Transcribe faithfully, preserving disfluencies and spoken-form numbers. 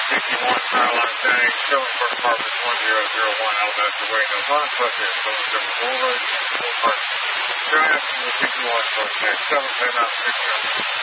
fifty-one, Caroline Jennings, Phillipsburg Apartments one zero zero one, Alabaster Way, no bonus, plus here, Phillipsburg Boulevard, Boulevard. Drive from the fifty-one, contact seven, ten out, six,